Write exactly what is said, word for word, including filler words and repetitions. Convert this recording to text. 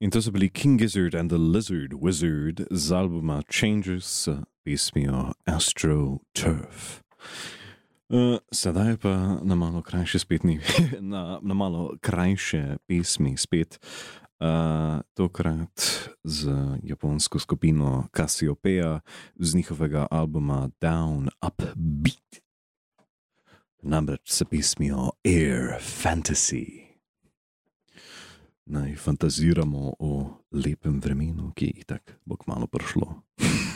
In to so bili King Gizzard and the Lizard Wizard z albuma Changes s pesmijo AstroTurf. Uh, sedaj pa na malo krajše spetni, na, na malo krajše pesmi spet. Uh, tokrat z japonsko skupino Cassiopeia z njihovega albuma Down Up Beat. Namreč s pesmijo Air Fantasy. Naj fantaziramo o lepem vremenu, ki je itak bo kmalu prišlo.